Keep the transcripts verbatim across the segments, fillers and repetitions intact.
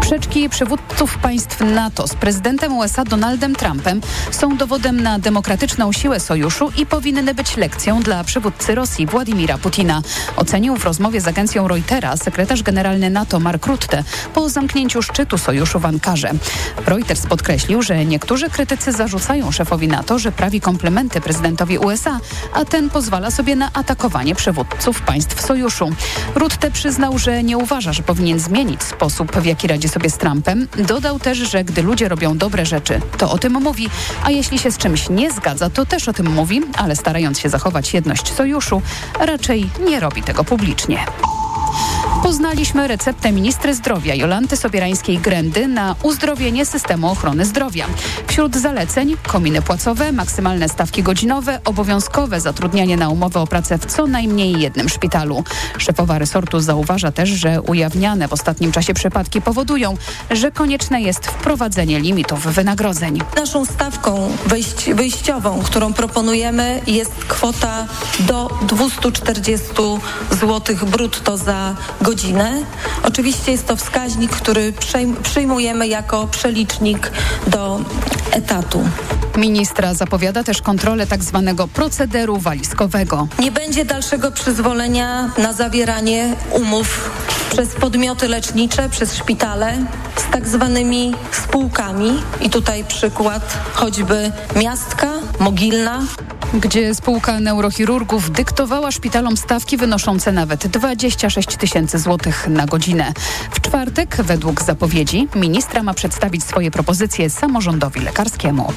Sprzeczki przywódców państw NATO z prezydentem U S A Donaldem Trumpem są dowodem na demokratyczną siłę sojuszu i powinny być lekcją dla przywódcy Rosji Władimira Putina. Ocenił w rozmowie z agencją Reutera sekretarz generalny NATO Mark Rutte po zamknięciu szczytu sojuszu w Ankarze. Reuters podkreślił, że niektórzy krytycy zarzucają szefowi NATO, że prawi komplementy prezydentowi U S A, a ten pozwala sobie na atakowanie przywódców państw sojuszu. Rutte przyznał, że nie uważa, że powinien zmienić sposób, w jaki radzi sobie z Trumpem. Dodał też, że gdy ludzie robią dobre rzeczy, to o tym mówi, a jeśli się z czymś nie zgadza, to też o tym mówi, ale starając się zachować jedność sojuszu, raczej nie robi tego publicznie. Poznaliśmy receptę ministry zdrowia Jolanty Sobierańskiej-Grendy na uzdrowienie systemu ochrony zdrowia. Wśród zaleceń kominy płacowe, maksymalne stawki godzinowe, obowiązkowe zatrudnianie na umowę o pracę w co najmniej jednym szpitalu. Szefowa resortu zauważa też, że ujawniane w ostatnim czasie przypadki powodują, że konieczne jest wprowadzenie limitów wynagrodzeń. Naszą stawką wejść, wyjściową, którą proponujemy, jest kwota do dwieście czterdzieści złotych brutto za godzinę. Oczywiście jest to wskaźnik, który przyjmujemy jako przelicznik do etatu. Ministra zapowiada też kontrolę tak zwanego procederu walizkowego. Nie będzie dalszego przyzwolenia na zawieranie umów przez podmioty lecznicze, przez szpitale z tak zwanymi spółkami. I tutaj przykład choćby Miastka, Mogilna, gdzie spółka neurochirurgów dyktowała szpitalom stawki wynoszące nawet dwadzieścia sześć tysięcy złotych na godzinę. W czwartek, według zapowiedzi, ministra ma przedstawić swoje propozycje samorządowi lekarskiemu.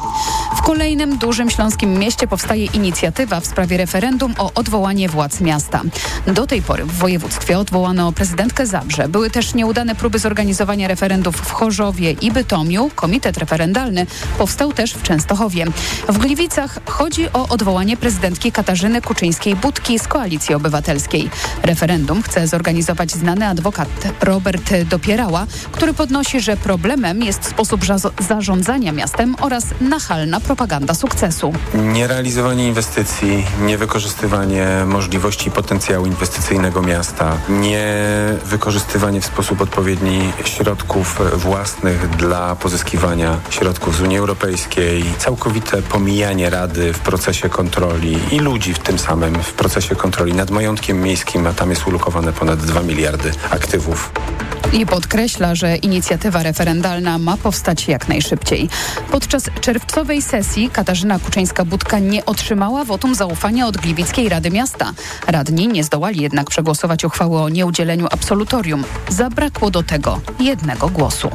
W kolejnym dużym śląskim mieście powstaje inicjatywa w sprawie referendum o odwołanie władz miasta. Do tej pory w województwie odwołano prezydentkę Zabrze. Były też nieudane próby zorganizowania referendów w Chorzowie i Bytomiu. Komitet referendalny powstał też w Częstochowie. W Gliwicach chodzi o odwołanie prezydentki Katarzyny Kuczyńskiej-Budki z Koalicji Obywatelskiej. Referendum chce zorganizować znany adwokat Robert Dopierała, który podnosi, że problemem jest sposób zarządzania miastem oraz nachalna propaganda sukcesu. Nierealizowanie inwestycji, niewykorzystywanie możliwości potencjału inwestycyjnego miasta, niewykorzystywanie w sposób odpowiedni środków własnych dla pozyskiwania środków z Unii Europejskiej, całkowite pomijanie Rady w procesie kontroli i ludzi w tym samym w procesie kontroli nad majątkiem miejskim, a tam jest ulokowane ponad dwa miliardy aktywów. I podkreśla, że inicjatywa referendalna ma powstać jak najszybciej. Podczas czerwcowej sesji Katarzyna Kuczyńska-Budka nie otrzymała wotum zaufania od Gliwickiej Rady Miasta. Radni nie zdołali jednak przegłosować uchwały o nieudzieleniu absolutorium. Zabrakło do tego jednego głosu.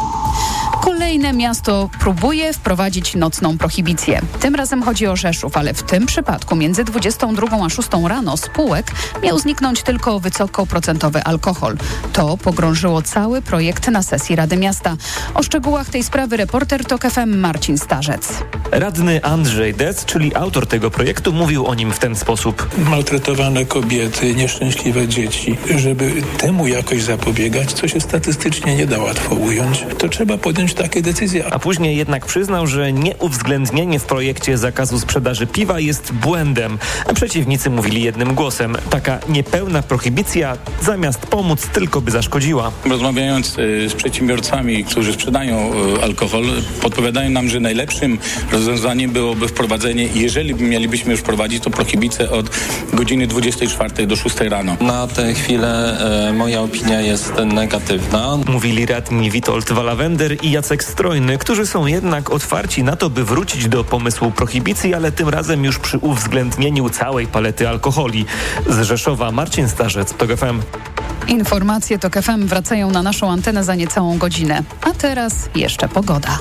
Kolejne miasto próbuje wprowadzić nocną prohibicję. Tym razem chodzi o Rzeszów, ale w tym przypadku między dwudziestą drugą a szóstą rano z półek miał zniknąć tylko wysokoprocentowy alkohol. To pogrążyło cały projekt na sesji Rady Miasta. O szczegółach tej sprawy reporter TOK F M Marcin Starzec. Radny Andrzej Dec, czyli autor tego projektu, mówił o nim w ten sposób. Maltretowane kobiety, nieszczęśliwe dzieci. Żeby temu jakoś zapobiegać, co się statystycznie nie da łatwo ująć, to trzeba podjąć takie decyzje. A później jednak przyznał, że nieuwzględnienie w projekcie zakazu sprzedaży piwa jest błędem. A przeciwnicy mówili jednym głosem. Taka niepełna prohibicja zamiast pomóc tylko by zaszkodziła. Rozmawiając y, z przedsiębiorcami, którzy sprzedają y, alkohol, podpowiadają nam, że najlepszym rozwiązaniem byłoby wprowadzenie, jeżeli mielibyśmy już wprowadzić, to prohibicję od godziny dwudziestej czwartej do szóstej rano. Na tę chwilę e, moja opinia jest negatywna. Mówili radni Witold Walawender i Jacek Strojny, którzy są jednak otwarci na to, by wrócić do pomysłu prohibicji, ale tym razem już przy uwzględnieniu całej palety alkoholi. Z Rzeszowa Marcin Starzec, TOK F M. Informacje TOK F M wracają na naszą antenę za niecałą godzinę. A teraz jeszcze pogoda.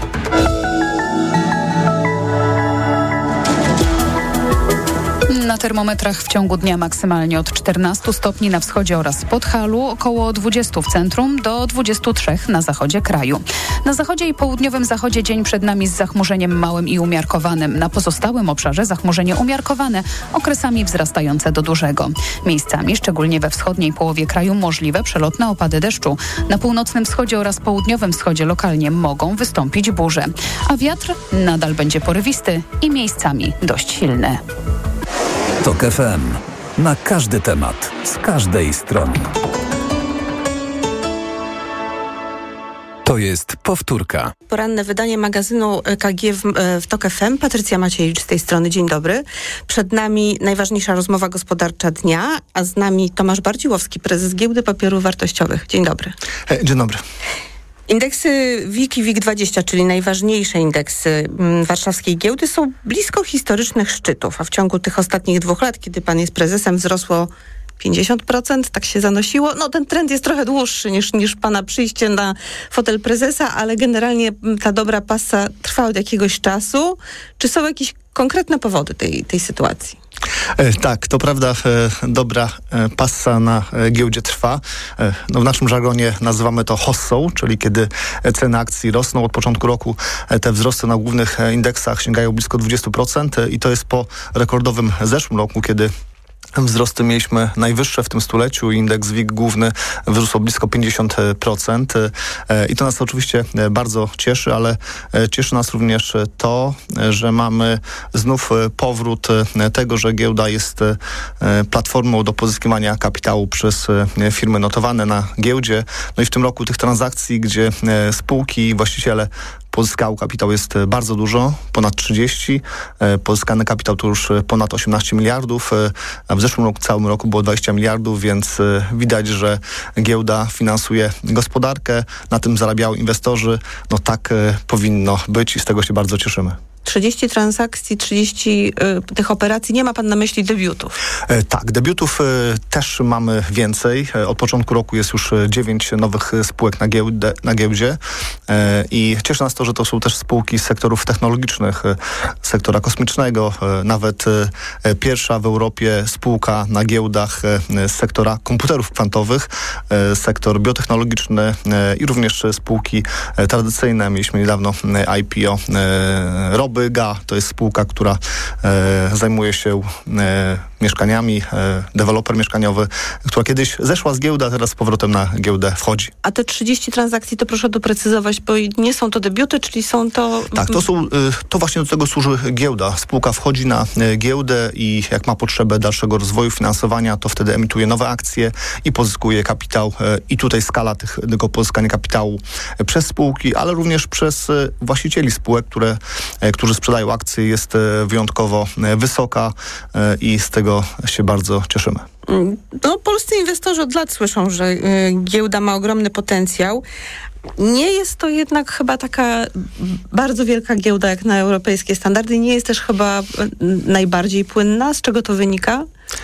Na termometrach w ciągu dnia maksymalnie od czternastu stopni na wschodzie oraz Podhalu, około dwudziestu w centrum do dwudziestu trzech na zachodzie kraju. Na zachodzie i południowym zachodzie dzień przed nami z zachmurzeniem małym i umiarkowanym. Na pozostałym obszarze zachmurzenie umiarkowane, okresami wzrastające do dużego. Miejscami, szczególnie we wschodniej połowie kraju, możliwe przelotne opady deszczu. Na północnym wschodzie oraz południowym wschodzie lokalnie mogą wystąpić burze. A wiatr nadal będzie porywisty i miejscami dość silny. TOK F M. Na każdy temat, z każdej strony. jest powtórka. Poranne wydanie magazynu K G w, w TOK F M. Patrycja Maciejewicz z tej strony. Dzień dobry. Przed nami najważniejsza rozmowa gospodarcza dnia, a z nami Tomasz Bardziłowski, prezes Giełdy Papierów Wartościowych. Dzień dobry. Dzień dobry. Indeksy W I K i W I K dwadzieścia, czyli najważniejsze indeksy warszawskiej giełdy, są blisko historycznych szczytów, a w ciągu tych ostatnich dwóch lat, kiedy pan jest prezesem, wzrosło pięćdziesiąt procent, tak się zanosiło. No ten trend jest trochę dłuższy niż, niż pana przyjście na fotel prezesa, ale generalnie ta dobra pasa trwa od jakiegoś czasu. Czy są jakieś konkretne powody tej, tej sytuacji? E, tak, to prawda, e, dobra e, passa na e, giełdzie trwa. E, no w naszym żargonie nazywamy to hossą, czyli kiedy ceny akcji rosną. Od początku roku e, te wzrosty na głównych e, indeksach sięgają blisko dwadzieścia procent e, i to jest po rekordowym zeszłym roku, kiedy wzrosty mieliśmy najwyższe w tym stuleciu. Indeks W I K główny wzrósł o blisko pięćdziesiąt procent i to nas oczywiście bardzo cieszy, ale cieszy nas również to, że mamy znów powrót tego, że giełda jest platformą do pozyskiwania kapitału przez firmy notowane na giełdzie. No i w tym roku tych transakcji, gdzie spółki i właściciele pozyskał kapitał jest bardzo dużo, ponad trzydzieści. Pozyskany kapitał to już ponad osiemnaście miliardów. A w zeszłym roku, całym roku było dwadzieścia miliardów, więc widać, że giełda finansuje gospodarkę. Na tym zarabiają inwestorzy. No tak powinno być i z tego się bardzo cieszymy. trzydzieści transakcji, trzydzieści y, tych operacji. Nie ma pan na myśli debiutów? E, tak, debiutów e, też mamy więcej. E, od początku roku jest już dziewięć nowych spółek na, giełdę, na giełdzie e, i cieszy nas to, że to są też spółki z sektorów technologicznych, e, sektora kosmicznego. E, nawet e, pierwsza w Europie spółka na giełdach e, z sektora komputerów kwantowych, e, sektor biotechnologiczny e, i również spółki e, tradycyjne. Mieliśmy niedawno e, I P O e, Roby. To jest spółka, która e, zajmuje się e, mieszkaniami, e, deweloper mieszkaniowy, która kiedyś zeszła z giełdy, a teraz z powrotem na giełdę wchodzi. A te trzydzieści transakcji to proszę doprecyzować, bo nie są to debiuty, czyli są to... Tak, to, są, to właśnie do tego służy giełda. Spółka wchodzi na giełdę i jak ma potrzebę dalszego rozwoju, finansowania, to wtedy emituje nowe akcje i pozyskuje kapitał. I tutaj skala tych, tego pozyskania kapitału przez spółki, ale również przez właścicieli spółek, które, którzy sprzedają akcje, jest wyjątkowo wysoka i z tego się bardzo cieszymy. No, polscy inwestorzy od lat słyszą, że y, giełda ma ogromny potencjał. Nie jest to jednak chyba taka bardzo wielka giełda jak na europejskie standardy. Nie jest też chyba najbardziej płynna. Z czego to wynika?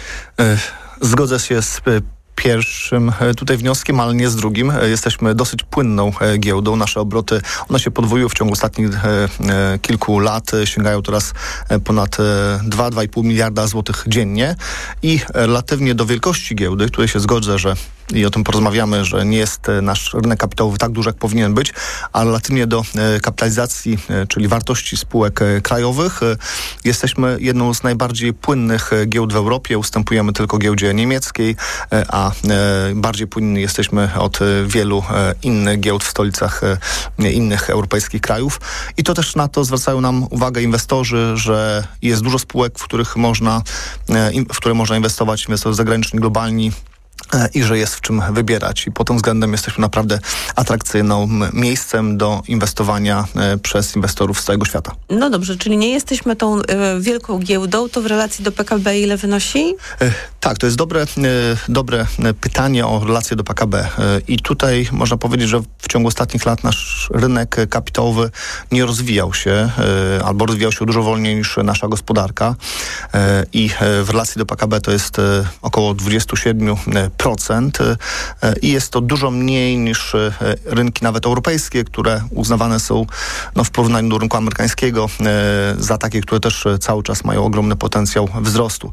Zgodzę się z pierwszym tutaj wnioskiem, ale nie z drugim. Jesteśmy dosyć płynną giełdą. Nasze obroty, one się podwoiły w ciągu ostatnich kilku lat. Sięgają teraz ponad dwa do dwóch i pół miliarda złotych dziennie i relatywnie do wielkości giełdy, której się zgodzę, że i o tym porozmawiamy, że nie jest nasz rynek kapitałowy tak duży, jak powinien być, a relatywnie do kapitalizacji, czyli wartości spółek krajowych, jesteśmy jedną z najbardziej płynnych giełd w Europie. Ustępujemy tylko giełdzie niemieckiej, a bardziej płynni jesteśmy od wielu innych giełd w stolicach innych europejskich krajów. I to też na to zwracają nam uwagę inwestorzy, że jest dużo spółek, w których można, w które można inwestować, inwestorzy zagraniczni, globalni, i że jest w czym wybierać. I pod tym względem jesteśmy naprawdę atrakcyjnym miejscem do inwestowania przez inwestorów z całego świata. No dobrze, czyli nie jesteśmy tą y, wielką giełdą, to w relacji do P K B ile wynosi? Y, tak, to jest dobre, y, dobre pytanie o relację do P K B. Y, I tutaj można powiedzieć, że w ciągu ostatnich lat nasz rynek kapitałowy nie rozwijał się, y, albo rozwijał się dużo wolniej niż nasza gospodarka. Y, I y, w relacji do P K B to jest y, około dwadzieścia siedem procent i jest to dużo mniej niż rynki nawet europejskie, które uznawane są no, w porównaniu do rynku amerykańskiego za takie, które też cały czas mają ogromny potencjał wzrostu.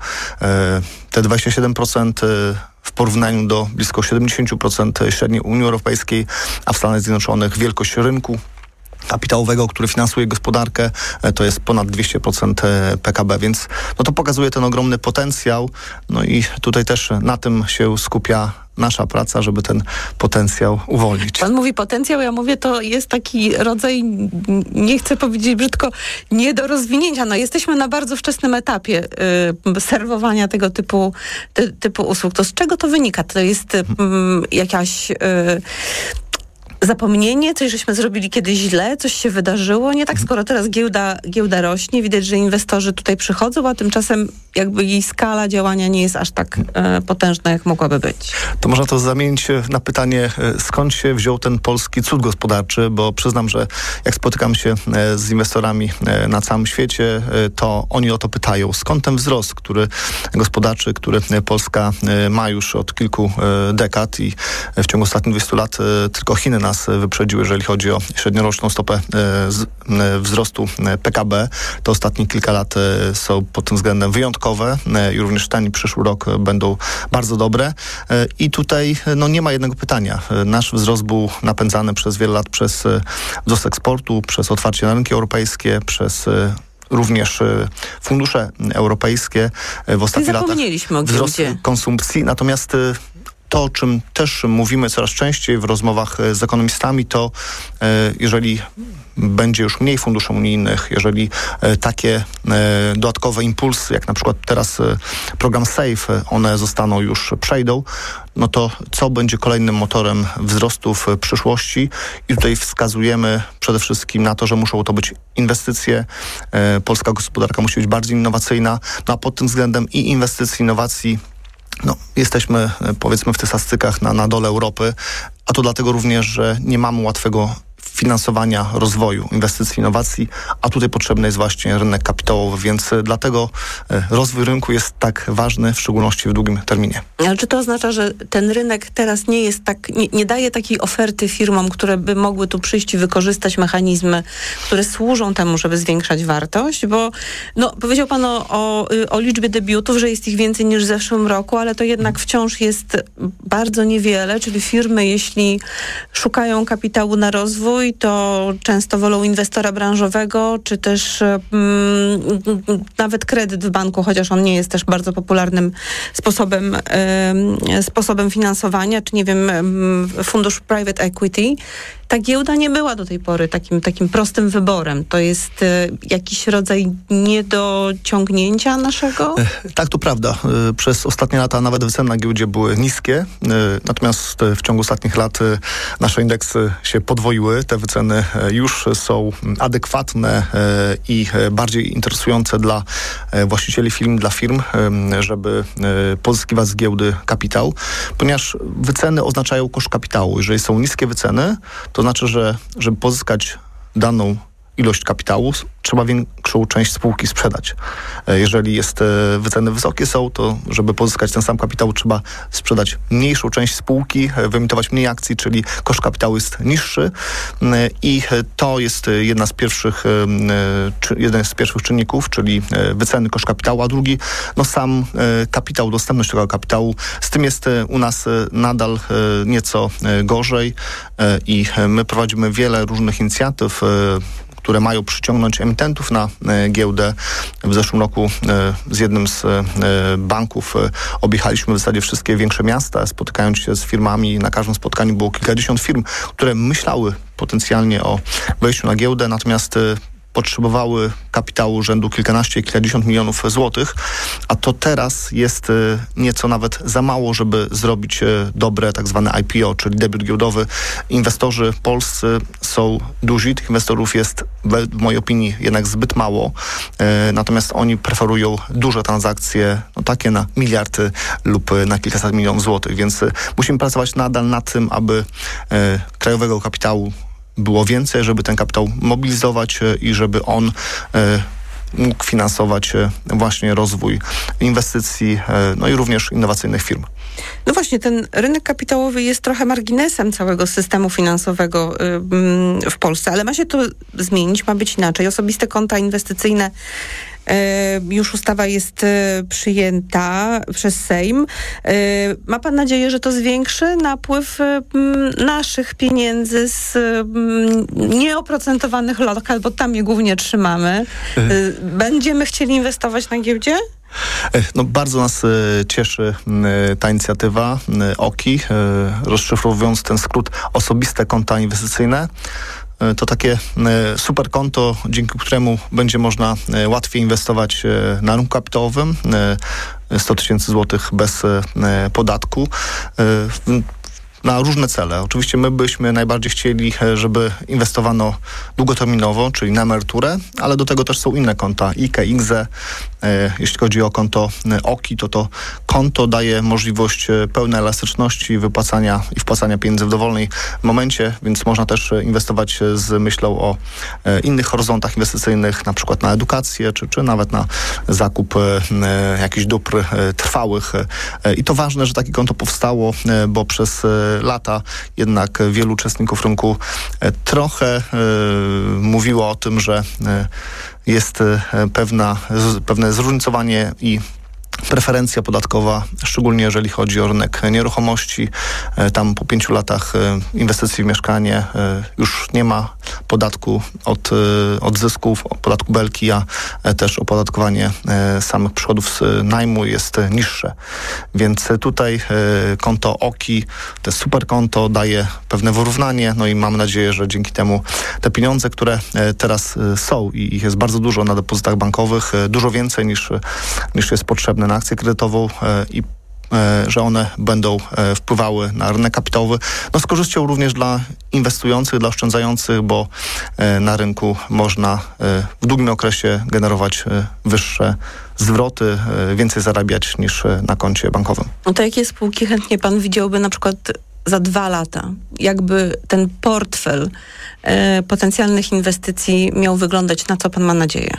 Te dwadzieścia siedem procent w porównaniu do blisko siedemdziesiąt procent średniej Unii Europejskiej, a w Stanach Zjednoczonych wielkość rynku kapitałowego, który finansuje gospodarkę, to jest ponad dwieście procent P K B, więc no to pokazuje ten ogromny potencjał. No i tutaj też na tym się skupia nasza praca, żeby ten potencjał uwolnić. Pan mówi potencjał, ja mówię, to jest taki rodzaj, nie chcę powiedzieć brzydko, nie do rozwinięcia. No, jesteśmy na bardzo wczesnym etapie y, serwowania tego typu, ty, typu usług. To z czego to wynika? To jest y, jakaś... Y, zapomnienie, coś żeśmy zrobili kiedyś źle, coś się wydarzyło. Nie tak, skoro teraz giełda, giełda rośnie, widać, że inwestorzy tutaj przychodzą, a tymczasem jakby jej skala działania nie jest aż tak e, potężna, jak mogłaby być. To można to zamienić na pytanie, skąd się wziął ten polski cud gospodarczy, bo przyznam, że jak spotykam się z inwestorami na całym świecie, to oni o to pytają. Skąd ten wzrost, który gospodarczy, który Polska ma już od kilku dekad i w ciągu ostatnich dwudziestu lat tylko Chiny nas wyprzedziły, jeżeli chodzi o średnioroczną stopę wzrostu P K B. To ostatnie kilka lat są pod tym względem wyjątkowe i również ten i przyszły rok będą bardzo dobre. I tutaj no, nie ma jednego pytania. Nasz wzrost był napędzany przez wiele lat przez wzrost eksportu, przez otwarcie na rynki europejskie, przez również fundusze europejskie. W ostatnich latach wzrost konsumpcji. Natomiast to, o czym też mówimy coraz częściej w rozmowach z ekonomistami, to jeżeli będzie już mniej funduszy unijnych, jeżeli takie dodatkowe impulsy, jak na przykład teraz program SAFE, one zostaną już, przejdą, no to co będzie kolejnym motorem wzrostu w przyszłości? I tutaj wskazujemy przede wszystkim na to, że muszą to być inwestycje. Polska gospodarka musi być bardziej innowacyjna, no a pod tym względem i inwestycji, innowacji, no, jesteśmy, powiedzmy, w tych statystykach na, na dole Europy, a to dlatego również, że nie mamy łatwego finansowania rozwoju, inwestycji, innowacji, a tutaj potrzebny jest właśnie rynek kapitałowy, więc dlatego rozwój rynku jest tak ważny, w szczególności w długim terminie. Ale czy to oznacza, że ten rynek teraz nie jest tak, nie, nie daje takiej oferty firmom, które by mogły tu przyjść i wykorzystać mechanizmy, które służą temu, żeby zwiększać wartość? Bo no, powiedział pan o, o, o liczbie debiutów, że jest ich więcej niż w zeszłym roku, ale to jednak wciąż jest bardzo niewiele, czyli firmy, jeśli szukają kapitału na rozwój, to często wolą inwestora branżowego, czy też mm, nawet kredyt w banku, chociaż on nie jest też bardzo popularnym sposobem, y, sposobem finansowania, czy nie wiem, y, fundusz private equity. Ta giełda nie była do tej pory takim, takim prostym wyborem. To jest y, jakiś rodzaj niedociągnięcia naszego? Tak, to prawda. Przez ostatnie lata nawet wyceny na giełdzie były niskie, natomiast w ciągu ostatnich lat nasze indeksy się podwoiły. Te wyceny już są adekwatne i bardziej interesujące dla właścicieli firm, dla firm, żeby pozyskiwać z giełdy kapitał, ponieważ wyceny oznaczają koszt kapitału. Jeżeli są niskie wyceny, to znaczy, że żeby pozyskać daną ilość kapitału, trzeba większą część spółki sprzedać. Jeżeli jest wyceny wysokie są, to żeby pozyskać ten sam kapitał, trzeba sprzedać mniejszą część spółki, wyemitować mniej akcji, czyli koszt kapitału jest niższy i to jest jedna z pierwszych, jeden z pierwszych czynników, czyli wyceny koszt kapitału, a drugi, no sam kapitał, dostępność tego kapitału. Z tym jest u nas nadal nieco gorzej i my prowadzimy wiele różnych inicjatyw, które mają przyciągnąć emitentów na e, giełdę. W zeszłym roku e, z jednym z e, banków e, objechaliśmy w zasadzie wszystkie większe miasta, spotykając się z firmami. Na każdym spotkaniu było kilkadziesiąt firm, które myślały potencjalnie o wejściu na giełdę, natomiast e, potrzebowały kapitału rzędu kilkanaście, kilkadziesiąt milionów złotych, a to teraz jest y, nieco nawet za mało, żeby zrobić y, dobre tak zwane I P O, czyli debiut giełdowy. Inwestorzy polscy są duzi, tych inwestorów jest w, w mojej opinii jednak zbyt mało, y, natomiast oni preferują duże transakcje, no takie na miliardy lub y, na kilkaset milionów złotych, więc y, musimy pracować nadal nad tym, aby y, krajowego kapitału było więcej, żeby ten kapitał mobilizować i żeby on e, mógł finansować e, właśnie rozwój inwestycji, e, no i również innowacyjnych firm. No właśnie, ten rynek kapitałowy jest trochę marginesem całego systemu finansowego y, y, w Polsce, ale ma się to zmienić, ma być inaczej. Osobiste konta inwestycyjne, już ustawa jest przyjęta przez Sejm. Ma pan nadzieję, że to zwiększy napływ naszych pieniędzy z nieoprocentowanych lokal, bo tam je głównie trzymamy. Będziemy chcieli inwestować na giełdzie? No, bardzo nas e, cieszy e, ta inicjatywa e, O K I, e, rozszyfrowując ten skrót osobiste konta inwestycyjne. To takie super konto, dzięki któremu będzie można łatwiej inwestować na rynku kapitałowym. sto tysięcy złotych bez podatku. na różne cele. Oczywiście my byśmy najbardziej chcieli, żeby inwestowano długoterminowo, czyli na emeryturę, ale do tego też są inne konta, I K E, I K Z E. Jeśli chodzi o konto O K I, to to konto daje możliwość pełnej elastyczności wypłacania i wpłacania pieniędzy w dowolnym momencie, więc można też inwestować z myślą o innych horyzontach inwestycyjnych, na przykład na edukację, czy, czy nawet na zakup jakichś dóbr trwałych. I to ważne, że takie konto powstało, bo przez lata jednak wielu uczestników rynku trochę mówiło o tym, że jest pewna, pewne zróżnicowanie i preferencja podatkowa, szczególnie jeżeli chodzi o rynek nieruchomości. Tam po pięciu latach inwestycji w mieszkanie już nie ma podatku od, od zysków, podatku belki, a też opodatkowanie samych przychodów z najmu jest niższe. Więc tutaj konto O K I, to jest super konto, daje pewne wyrównanie, no i mam nadzieję, że dzięki temu te pieniądze, które teraz są i ich jest bardzo dużo na depozytach bankowych, dużo więcej niż, niż jest potrzebne na akcję kredytową i że one będą wpływały na rynek kapitałowy. No z korzyścią również dla inwestujących, dla oszczędzających, bo na rynku można w długim okresie generować wyższe zwroty, więcej zarabiać niż na koncie bankowym. No to jakie spółki chętnie pan widziałby na przykład za dwa lata? Jakby ten portfel e, potencjalnych inwestycji miał wyglądać? Na co pan ma nadzieję?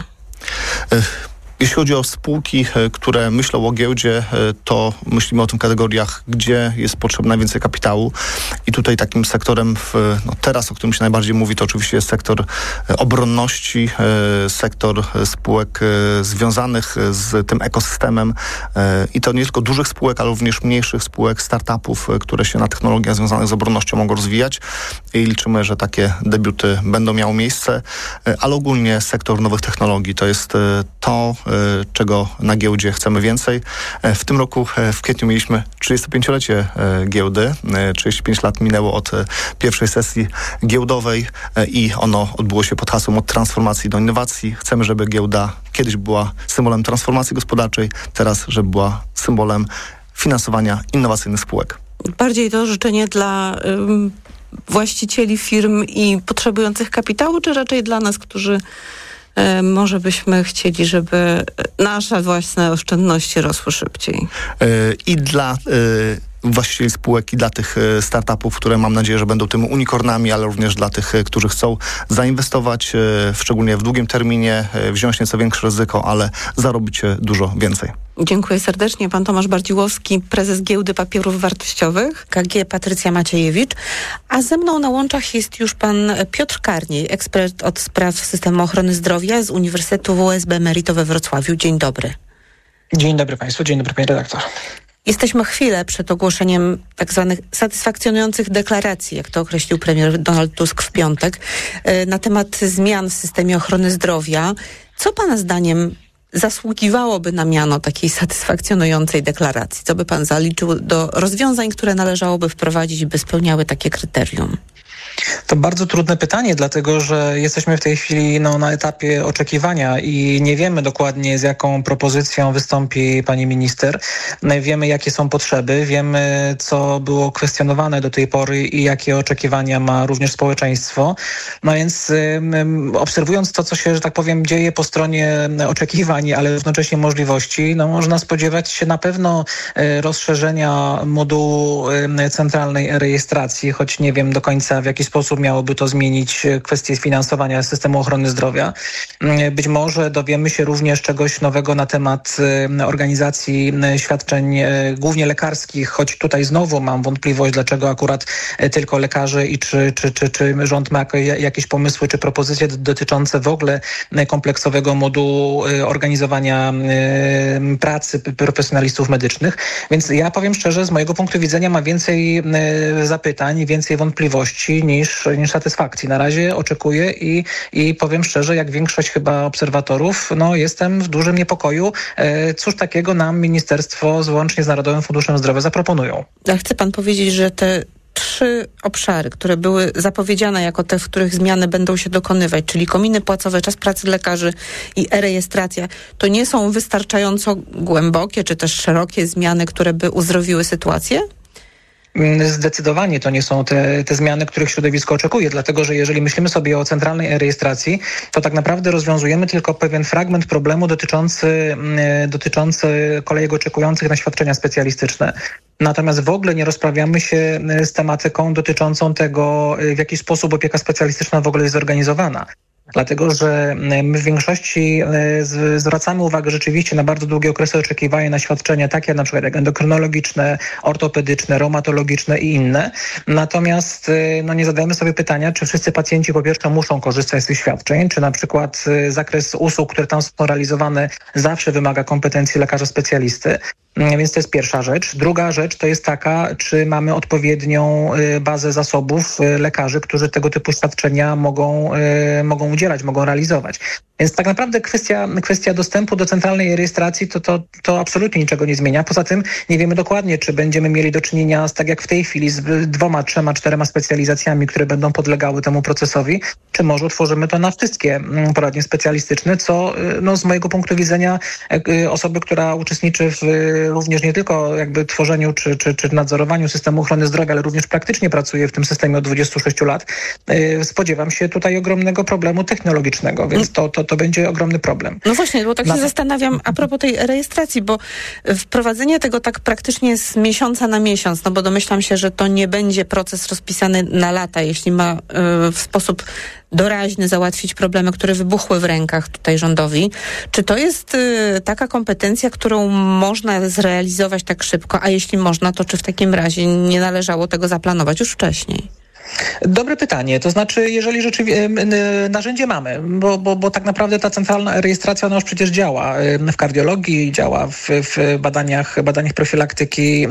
Jeśli chodzi o spółki, które myślą o giełdzie, to myślimy o tym kategoriach, gdzie jest potrzebne najwięcej kapitału. I tutaj takim sektorem w, no teraz, o którym się najbardziej mówi, to oczywiście jest sektor obronności, sektor spółek związanych z tym ekosystemem. I to nie tylko dużych spółek, ale również mniejszych spółek, startupów, które się na technologiach związanych z obronnością mogą rozwijać. I liczymy, że takie debiuty będą miały miejsce. Ale ogólnie sektor nowych technologii to jest to, czego na giełdzie chcemy więcej. W tym roku w kwietniu mieliśmy trzydziestopięciolecie giełdy. trzydzieści pięć lat minęło od pierwszej sesji giełdowej i ono odbyło się pod hasłem od transformacji do innowacji. Chcemy, żeby giełda kiedyś była symbolem transformacji gospodarczej, teraz, żeby była symbolem finansowania innowacyjnych spółek. Bardziej to życzenie dla ym, właścicieli firm i potrzebujących kapitału, czy raczej dla nas, którzy może byśmy chcieli, żeby nasze własne oszczędności rosły szybciej? I dla właścicieli spółek i dla tych startupów, które mam nadzieję, że będą tymi unikornami, ale również dla tych, którzy chcą zainwestować, szczególnie w długim terminie, wziąć nieco większe ryzyko, ale zarobić dużo więcej. Dziękuję serdecznie. Pan Tomasz Bardziłowski, prezes Giełdy Papierów Wartościowych, K G Patrycja Maciejewicz. A ze mną na łączach jest już pan Piotr Karniej, ekspert od spraw systemu ochrony zdrowia z Uniwersytetu W S B Emerito we Wrocławiu. Dzień dobry. Dzień dobry państwu, dzień dobry pani redaktor. Jesteśmy chwilę przed ogłoszeniem tak zwanych satysfakcjonujących deklaracji, jak to określił premier Donald Tusk w piątek, na temat zmian w systemie ochrony zdrowia. Co pana zdaniem zasługiwałoby na miano takiej satysfakcjonującej deklaracji? Co by pan zaliczył do rozwiązań, które należałoby wprowadzić, by spełniały takie kryterium? To bardzo trudne pytanie, dlatego że jesteśmy w tej chwili no, na etapie oczekiwania i nie wiemy dokładnie, z jaką propozycją wystąpi pani minister. Wiemy, jakie są potrzeby, wiemy, co było kwestionowane do tej pory i jakie oczekiwania ma również społeczeństwo. No więc um, obserwując to, co się, że tak powiem, dzieje po stronie oczekiwań, ale równocześnie możliwości, no można spodziewać się na pewno e, rozszerzenia modułu e, centralnej rejestracji, choć nie wiem do końca, w jaki sposób miałoby to zmienić kwestię finansowania systemu ochrony zdrowia. Być może dowiemy się również czegoś nowego na temat organizacji świadczeń głównie lekarskich, choć tutaj znowu mam wątpliwość, dlaczego akurat tylko lekarze i czy, czy, czy, czy rząd ma jakieś pomysły czy propozycje dotyczące w ogóle kompleksowego modułu organizowania pracy profesjonalistów medycznych. Więc ja powiem szczerze, z mojego punktu widzenia ma więcej zapytań, więcej wątpliwości niż, niż satysfakcji. Na razie oczekuję i, i powiem szczerze, jak większość chyba obserwatorów, no jestem w dużym niepokoju. E, cóż takiego nam ministerstwo złącznie z Narodowym Funduszem Zdrowia zaproponują. A chce pan powiedzieć, że te trzy obszary, które były zapowiedziane jako te, w których zmiany będą się dokonywać, czyli kominy płacowe, czas pracy lekarzy i e-rejestracja, to nie są wystarczająco głębokie czy też szerokie zmiany, które by uzdrowiły sytuację? Zdecydowanie to nie są te, te zmiany, których środowisko oczekuje, dlatego że jeżeli myślimy sobie o centralnej e-rejestracji, to tak naprawdę rozwiązujemy tylko pewien fragment problemu dotyczący, dotyczący kolejek oczekujących na świadczenia specjalistyczne. Natomiast w ogóle nie rozprawiamy się z tematyką dotyczącą tego, w jaki sposób opieka specjalistyczna w ogóle jest zorganizowana. Dlatego, że my w większości zwracamy uwagę rzeczywiście na bardzo długie okresy oczekiwania na świadczenia, takie jak na przykład jak endokrynologiczne, ortopedyczne, reumatologiczne i inne. Natomiast no, nie zadajemy sobie pytania, czy wszyscy pacjenci po pierwsze muszą korzystać z tych świadczeń, czy na przykład zakres usług, które tam są realizowane, zawsze wymaga kompetencji lekarza specjalisty. Więc to jest pierwsza rzecz. Druga rzecz to jest taka, czy mamy odpowiednią bazę zasobów lekarzy, którzy tego typu świadczenia mogą, mogą udzielać, mogą realizować. Więc tak naprawdę kwestia, kwestia dostępu do centralnej rejestracji to, to, to absolutnie niczego nie zmienia. Poza tym nie wiemy dokładnie, czy będziemy mieli do czynienia z, tak jak w tej chwili, z dwoma, trzema, czterema specjalizacjami, które będą podlegały temu procesowi, czy może otworzymy to na wszystkie poradnie specjalistyczne, co no, z mojego punktu widzenia osoby, która uczestniczy w również nie tylko jakby tworzeniu czy, czy, czy nadzorowaniu systemu ochrony zdrowia, ale również praktycznie pracuje w tym systemie od dwudziestu sześciu lat, spodziewam się tutaj ogromnego problemu technologicznego, więc to, to, to będzie ogromny problem. No właśnie, bo tak się Na... zastanawiam a propos tej rejestracji, bo wprowadzenie tego tak praktycznie z miesiąca na miesiąc, no bo domyślam się, że to nie będzie proces rozpisany na lata, jeśli ma y, w sposób doraźny załatwić problemy, które wybuchły w rękach tutaj rządowi. Czy to jest y, taka kompetencja, którą można zrealizować tak szybko, a jeśli można, to czy w takim razie nie należało tego zaplanować już wcześniej? Dobre pytanie. To znaczy, jeżeli rzeczywiście narzędzie mamy, bo, bo, bo tak naprawdę ta centralna rejestracja ona już przecież działa w kardiologii, działa w, w badaniach, badaniach profilaktyki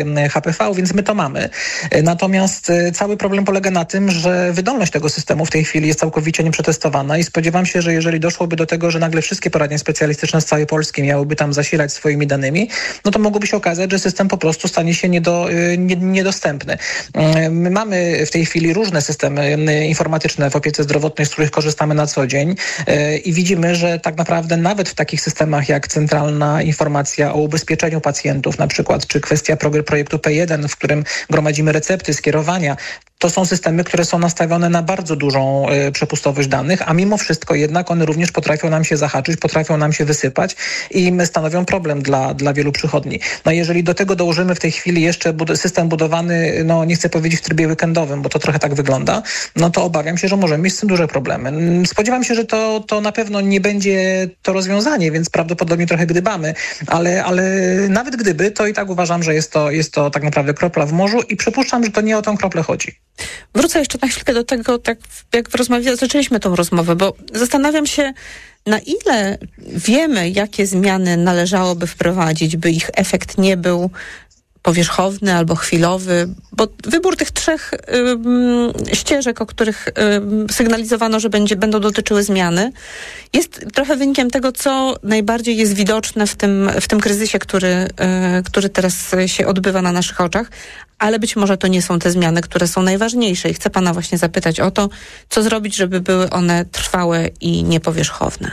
H P V, więc my to mamy. Natomiast cały problem polega na tym, że wydolność tego systemu w tej chwili jest całkowicie nieprzetestowana i spodziewam się, że jeżeli doszłoby do tego, że nagle wszystkie poradnie specjalistyczne z całej Polski miałyby tam zasilać swoimi danymi, no to mogłoby się okazać, że system po prostu stanie się niedo, nie, niedostępny. My mamy w tej chwili różne systemy informatyczne w opiece zdrowotnej, z których korzystamy na co dzień i widzimy, że tak naprawdę nawet w takich systemach jak centralna informacja o ubezpieczeniu pacjentów na przykład, czy kwestia projektu P jeden, w którym gromadzimy recepty, skierowania, to są systemy, które są nastawione na bardzo dużą y, przepustowość danych, a mimo wszystko jednak one również potrafią nam się zahaczyć, potrafią nam się wysypać i stanowią problem dla, dla wielu przychodni. No jeżeli do tego dołożymy w tej chwili jeszcze bud- system budowany, no nie chcę powiedzieć w trybie weekendowym, bo to trochę tak wygląda, no to obawiam się, że możemy mieć z tym duże problemy. Spodziewam się, że to, to na pewno nie będzie to rozwiązanie, więc prawdopodobnie trochę gdybamy, ale, ale nawet gdyby, to i tak uważam, że jest to, jest to tak naprawdę kropla w morzu i przypuszczam, że to nie o tą kroplę chodzi. Wrócę jeszcze na chwilkę do tego, tak jak w rozmowie zaczęliśmy tą rozmowę, bo zastanawiam się, na ile wiemy, jakie zmiany należałoby wprowadzić, by ich efekt nie był powierzchowny albo chwilowy, bo wybór tych trzech y, ścieżek, o których y, sygnalizowano, że będzie, będą dotyczyły zmiany, jest trochę wynikiem tego, co najbardziej jest widoczne w tym, w tym kryzysie, który, y, który teraz się odbywa na naszych oczach, ale być może to nie są te zmiany, które są najważniejsze i chcę pana właśnie zapytać o to, co zrobić, żeby były one trwałe i niepowierzchowne.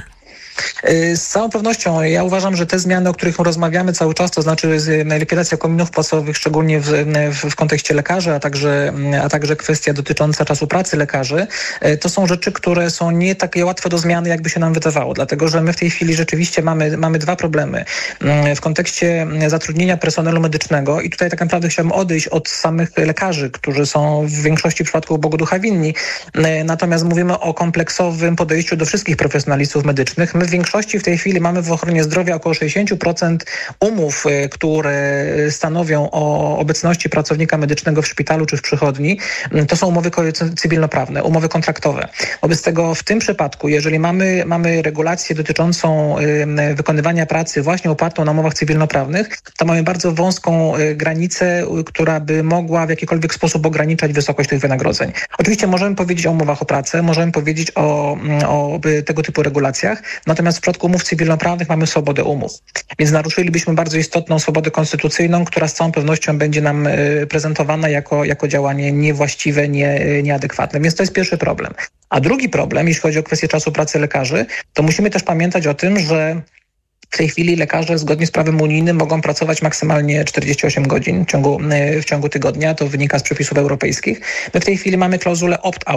Z całą pewnością ja uważam, że te zmiany, o których rozmawiamy cały czas, to znaczy likwidacja kominów płacowych, szczególnie w, w, w kontekście lekarzy, a także, a także kwestia dotycząca czasu pracy lekarzy, to są rzeczy, które są nie takie łatwe do zmiany, jakby się nam wydawało, dlatego że my w tej chwili rzeczywiście mamy, mamy dwa problemy w kontekście zatrudnienia personelu medycznego i tutaj tak naprawdę chciałbym odejść od samych lekarzy, którzy są w większości przypadków Bogu ducha winni, natomiast mówimy o kompleksowym podejściu do wszystkich profesjonalistów medycznych. My w większości w tej chwili mamy w ochronie zdrowia około sześćdziesiąt procent umów, które stanowią o obecności pracownika medycznego w szpitalu czy w przychodni. To są umowy cywilnoprawne, umowy kontraktowe. Wobec tego w tym przypadku, jeżeli mamy, mamy regulację dotyczącą wykonywania pracy właśnie opartą na umowach cywilnoprawnych, to mamy bardzo wąską granicę, która by mogła w jakikolwiek sposób ograniczać wysokość tych wynagrodzeń. Oczywiście możemy powiedzieć o umowach o pracę, możemy powiedzieć o, o tego typu regulacjach, natomiast w przypadku umów cywilnoprawnych mamy swobodę umów. Więc naruszylibyśmy bardzo istotną swobodę konstytucyjną, która z całą pewnością będzie nam prezentowana jako, jako działanie niewłaściwe, nie, nieadekwatne. Więc to jest pierwszy problem. A drugi problem, jeśli chodzi o kwestię czasu pracy lekarzy, to musimy też pamiętać o tym, że W tej chwili lekarze zgodnie z prawem unijnym mogą pracować maksymalnie czterdzieści osiem godzin w ciągu, w ciągu tygodnia. To wynika z przepisów europejskich. My w tej chwili mamy klauzulę opt-out,